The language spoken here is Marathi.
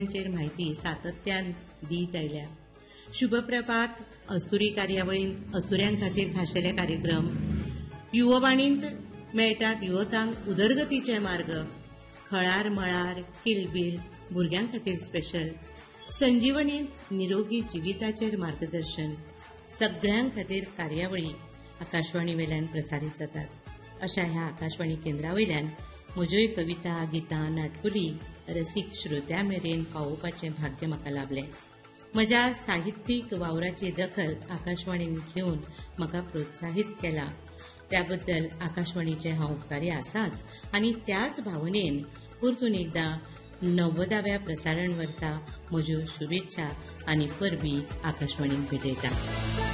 चेर म्हायती सातत्यान दीत आयल्या. शुभप्रभात अस्तुरी कार्यावळींत अस्तुऱ्यां खातीर खाशेले कार्यक्रम, युववाणींत मेळटात युवतांक उदरगतीचे मार्ग, खळार मळार किलबील भुरग्यां खातीर स्पेशल, संजीवनींत निरोगी जिविताचेर मार्गदर्शन, सगळ्यां खातीर कार्यावळी आकाशवाणी वेल्यान प्रसारीत जातात. अशा ह्या आकाशवाणी केंद्रा वयल्यान म्हज्योय कविता गितां नाटकुली रसीक श्रोत्यां मेरेन पावोवपाचें भाग्य म्हाका लाभलें. म्हज्या साहित्यीक वावराची दखल आकाशवाणीन घेवन म्हाका प्रोत्साहीत केला. त्याबद्दल आकाशवाणीचे हांव उपकारी आसाच आनी त्याच भावनेन परतून एकदां 90व्या प्रसारण वर्सा म्हज्यो शुभेच्छा आनी परबी आकाशवाणीक भेटयता.